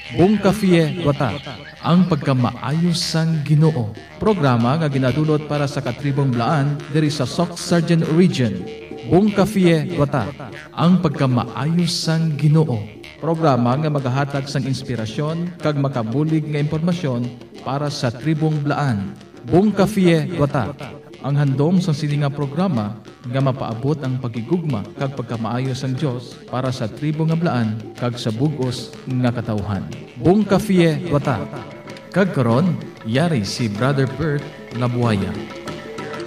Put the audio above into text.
Bungkafie Wata, ang pagkamaayos sang Ginoo. Programa nga ginadulot para sa katribong Blaan diri sa Soc Sargent Region. Bungkafie Wata, ang pagkamaayos sang Ginoo. Programa nga magahatag sang inspirasyon kag makabulig nga impormasyon para sa tribong Blaan. Bungkafie Wata, ang handom sa silinga programa nga mapaabot ang pagigugma kag pagkamaayos ang Dios para sa tribo nga Blaan kag sa bug-os nga katawhan. Bungkafie Wata. Kag karon, yari si Brother Bert Labuaya.